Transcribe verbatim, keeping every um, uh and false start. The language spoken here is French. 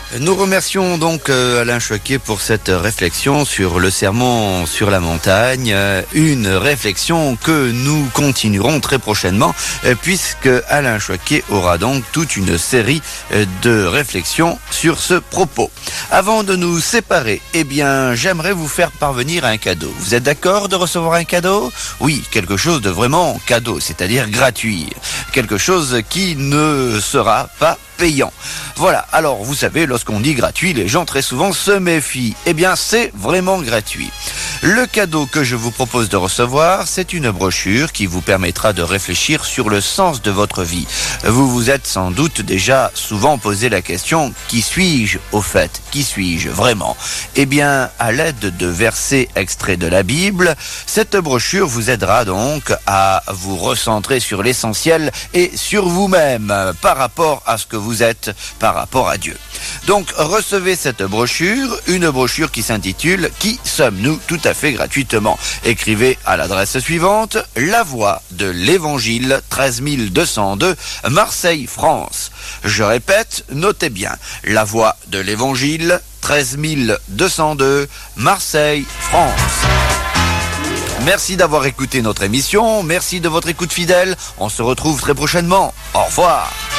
Nous remercions donc euh, Alain Choquet pour cette réflexion sur le sermon sur la montagne, euh, une réflexion que nous continuerons très prochainement euh, puisque Alain Choquet aura donc toute une série euh, de réflexions sur ce propos. Avant de nous séparer, eh bien, j'aimerais vous faire parvenir un cadeau. Vous êtes d'accord de recevoir un cadeau ? Oui, quelque chose de vraiment cadeau, c'est-à-dire gratuit. Quelque chose qui ne sera pas payant. Voilà, alors vous savez, lorsqu'on dit gratuit, les gens très souvent se méfient. Eh bien, c'est vraiment gratuit. Le cadeau que je vous propose de recevoir, c'est une brochure qui vous permettra de réfléchir sur le sens de votre vie. Vous vous êtes sans doute déjà souvent posé la question, qui suis-je au fait ? Qui suis-je vraiment ? Eh bien, à l'aide de versets extraits de la Bible, cette brochure vous aidera donc à vous recentrer sur l'essentiel et sur vous-même par rapport à ce que vous êtes, par rapport à Dieu. Donc, recevez cette brochure, une brochure qui s'intitule « Qui sommes-nous ?» tout à fait gratuitement. Écrivez à l'adresse suivante, La Voix de l'Évangile, treize mille deux cent deux, Marseille, France. Je répète, notez bien, La Voix de l'Évangile, treize mille deux cent deux, Marseille, France. Merci d'avoir écouté notre émission, merci de votre écoute fidèle, on se retrouve très prochainement. Au revoir.